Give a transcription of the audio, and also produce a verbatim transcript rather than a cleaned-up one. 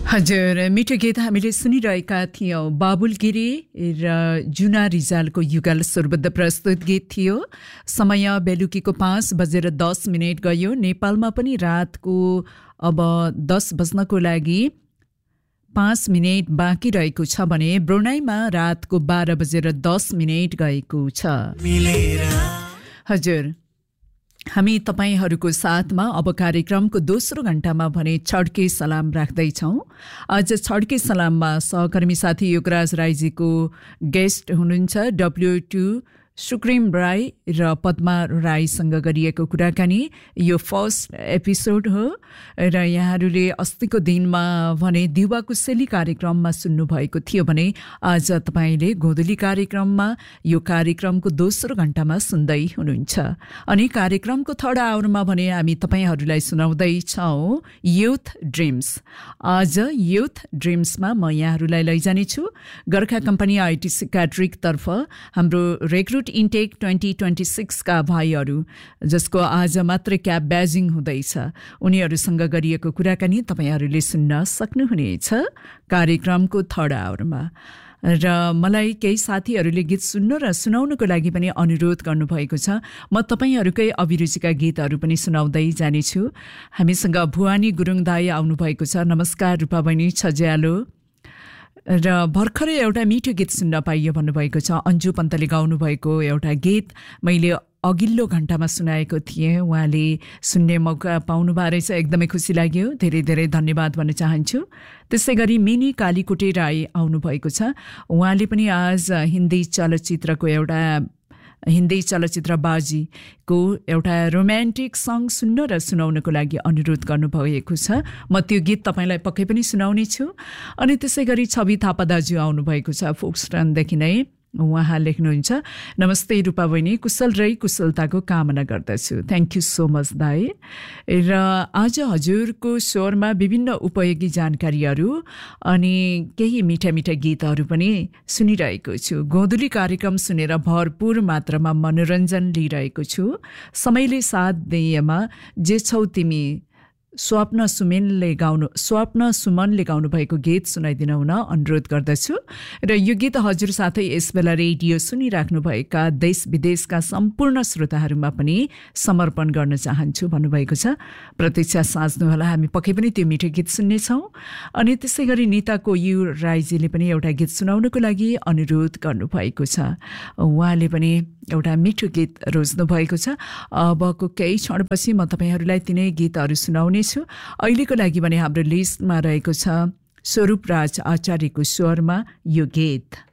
हजुर, मिठो गीत हामीले सुनिरहेका थियौँ। बाबुल गिरी र जुना रिजालको युगल स्वरबद्ध प्रस्तुत गीत थियो। समय बेलुकीको पाँच बजेर दस मिनट गयो। नेपालमा पनि रातको अब दस बज्नको लागि पाँच मिनट बाँकी रहेको छ भने ब्रुनाईमा रातको बाह्र बजेर दस मिनट गएको छ। हजुर, हामी तपाईहरूको साथमा अब कार्यक्रमको दोस्रो घण्टामा भने छड्के सलाम राख्दैछौँ। आज छड्के सलाममा सहकर्मी साथी योगराज राईजीको गेस्ट हुनुहुन्छ। डब्ल्यू टू सुक्रिम राई र पद्मा राईसँग गरिएको कुराकानी यो फर्स्ट एपिसोड हो र यहाँहरूले अस्तिको दिनमा भने दिवा कुशेली कार्यक्रममा सुन्नुभएको थियो भने आज तपाईँले गोधुली कार्यक्रममा यो कार्यक्रमको दोस्रो घण्टामा सुन्दै हुनुहुन्छ। अनि कार्यक्रमको थर्ड आवरमा भने हामी तपाईँहरूलाई सुनाउँदैछौँ युथ ड्रिम्स। आज युथ ड्रिम्समा म यहाँहरूलाई लैजानेछु गोर्खा कम्पनी आइटी सिकाट्रिकतर्फ हाम्रो रेक्रुट इन्टेक ट्वेन्टी ट्वेन्टी सिक्सका भाइहरू जसको आज मात्र क्याब ब्याजिङ हुँदैछ, उनीहरूसँग गरिएको कुराकानी तपाईँहरूले सुन्न सक्नुहुनेछ कार्यक्रमको थर्ड आवरमा। र मलाई केही साथीहरूले गीत सुन्नु र सुनाउनुको लागि पनि अनुरोध गर्नुभएको छ। म तपाईँहरूकै अभिरुचिका गीतहरू पनि सुनाउँदै जानेछु। हामीसँग भुवानी गुरुङ दाई आउनुभएको छ। नमस्कार रूपा बहिनी, छज्यालो। र भर्खरै एउटा मिठो गीत सुन्न पाइयो भन्नुभएको छ। अन्जु पन्तले गाउनुभएको एउटा गीत मैले अघिल्लो घण्टामा सुनाएको थिएँ, उहाँले सुन्ने मौका पाउनुभएको रहेछ, एकदमै खुसी लाग्यो। धेरै धेरै धन्यवाद भन्न चाहन्छु। त्यसै गरी मिनी कालीकोटे राई आउनुभएको छ। उहाँले पनि आज हिन्दी चलचित्रको एउटा हिन्दी चलचित्र बाजीको एउटा रोमान्टिक सङ्ग सुन्न र सुनाउनको लागि अनुरोध गर्नुभएको छ। म त्यो गीत तपाईँलाई पक्कै पनि सुनाउने छु। अनि त्यसै गरी छवि थापा दाजु आउनुभएको छ फोक्सटनदेखि नै। उहाँ लेख्नुहुन्छ, नमस्ते रूपा बहिनी, कुशल रही कुशलताको कामना गर्दछु। थ्याङ्क यू सो मच दाई। र आज हजुरको स्वरमा विभिन्न उपयोगी जानकारीहरू अनि केही मिठा मिठा गीतहरू पनि सुनिरहेको छु। गोधुली कार्यक्रम सुनेर भरपूर मात्रामा मनोरञ्जन लिइरहेको छु। समयले साथ दिएमा जे छौ तिमी स्वप्न सुमेनले गाउनु स्वप्न सुमनले गाउनुभएको गीत सुनाइदिन हुन अनुरोध गर्दछु। र यो गीत हजुर साथै यसबेला रेडियो सुनिराख्नुभएका देश विदेशका सम्पूर्ण श्रोताहरूमा पनि समर्पण गर्न चाहन्छु भन्नुभएको छ। प्रतीक्षा साँच्नुहोला, हामी पक्कै पनि त्यो मिठो गीत सुन्नेछौँ। अनि त्यसै गरी निताको यु राईजीले पनि एउटा गीत सुनाउनको लागि अनुरोध गर्नुभएको छ। उहाँले पनि एउटा मिठो गीत रोज्नु भएको छ। अबको केही क्षणपछि म तपाईँहरूलाई तिनै गीतहरू सुनाउने छु। अहिलेको लागि भने हाम्रो लिस्टमा रहेको छ स्वरूप राज आचार्यको स्वरमा यो गीत।